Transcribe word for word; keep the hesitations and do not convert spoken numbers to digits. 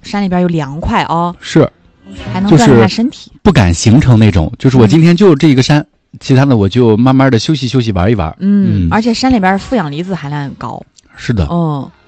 山里边又凉快哦， 是， 还能锻炼下身体， 不敢形成那种，就是我今天就这一个山，嗯、其他的我就慢慢的休息休息玩一玩。 嗯，嗯而且山里边负氧离子含量高。 是的， 嗯。